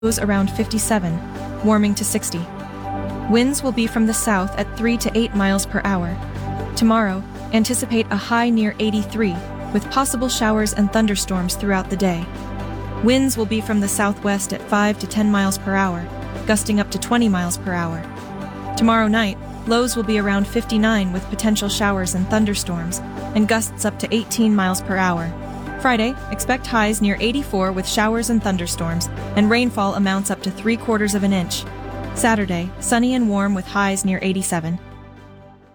lows around 57, warming to 60. Winds will be from the south at 3 to 8 miles per hour. Tomorrow, anticipate a high near 83, with possible showers and thunderstorms throughout the day. Winds will be from the southwest at 5 to 10 miles per hour, gusting up to 20 miles per hour. Tomorrow night, lows will be around 59 with potential showers and thunderstorms, and gusts up to 18 miles per hour. Friday, expect highs near 84 with showers and thunderstorms, and rainfall amounts up to 3/4 of an inch. Saturday, sunny and warm with highs near 87.